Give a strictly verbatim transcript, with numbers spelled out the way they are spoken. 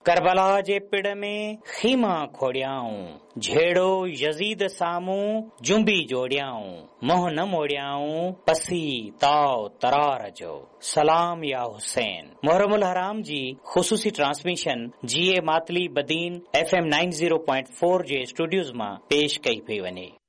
करबला जे पिड़ में खीमा खोड़ियाऊं, झेड़ो यजीद सामूं जुंबी जोड़ियाऊं, मोह न मोड़ियाऊं पसी ताव तरार जो, सलाम या हुसैन। मुहर्रमुल हराम जी ख़ुसूसी ट्रांसमिशन जी ए Matali Badin F M nine zero point four जे स्टूडियोज़ मां पेश कई पई वञे।